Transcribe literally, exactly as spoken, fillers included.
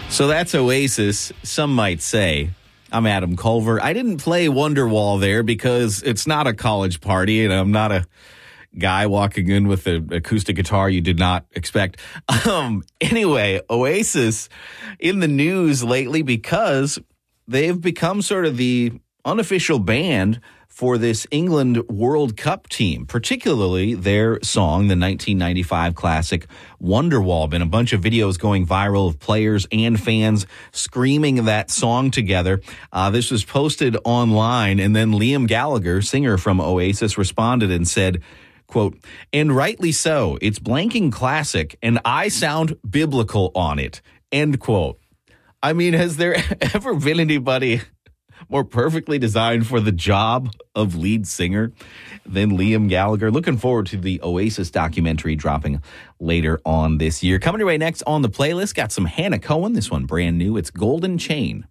So that's Oasis, some might say. I'm Adam Culver. I didn't play Wonderwall there because it's not a college party, and I'm not a guy walking in with an acoustic guitar you did not expect. Um, anyway, Oasis in the news lately because they've become sort of the unofficial band for this England World Cup team, particularly their song, the nineteen ninety-five classic Wonderwall. Been a bunch of videos going viral of players and fans screaming that song together. Uh, this was posted online, and then Liam Gallagher, singer from Oasis, responded and said, quote, "And rightly so. It's blanking classic, and I sound biblical on it," end quote. I mean, has there ever been anybody more perfectly designed for the job of lead singer than Liam Gallagher? Looking forward to the Oasis documentary dropping later on this year. Coming your way next on the playlist, got some Hannah Cohen. This one brand new. It's Golden Chain.